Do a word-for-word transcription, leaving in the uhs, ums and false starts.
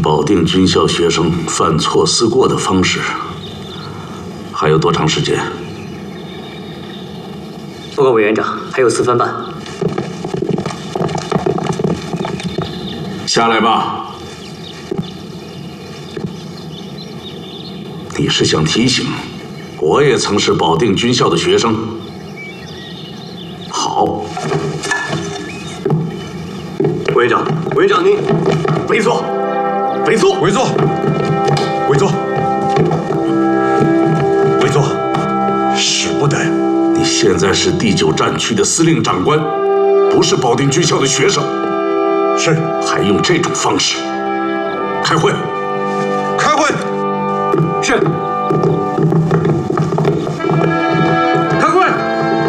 保定军校学生犯错思过的方式。还有多长时间？ 报告委员长，还有四分半。 下来吧。你是想提醒，我也曾是保定军校的学生。好。 委员长，委员长您， 委座，委座， 委座，委座，委座，使不得。 你现在是第九战区的司令长官，不是保定军校的学生。 是。 还用这种方式开会？ 开会。 是。